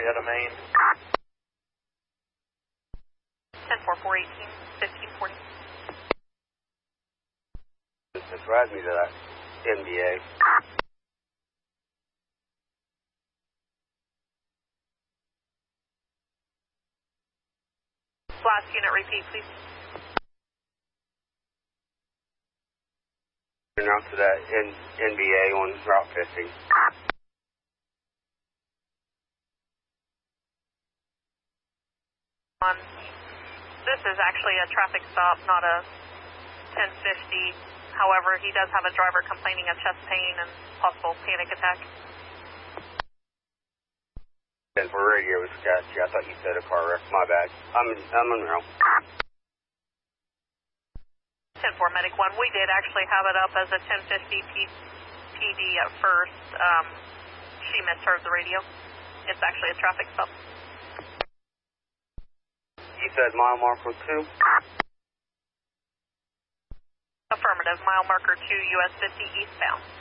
Marietta, Maine. 10-4-4-18, 1540. Just drive me to that NBA. Last unit, repeat, please. Out to that NBA on Route 50. This is actually a traffic stop, not a 1050. However, he does have a driver complaining of chest pain and possible panic attack. And for radio was sketchy. I thought you said a car wreck. My bad. I'm in Monroe. 10-4 Medic 1. We did actually have it up as a 1050 PD at first. She misheard the radio. It's actually a traffic stop. You said mile marker 2? Affirmative. Mile marker 2, US 50 eastbound.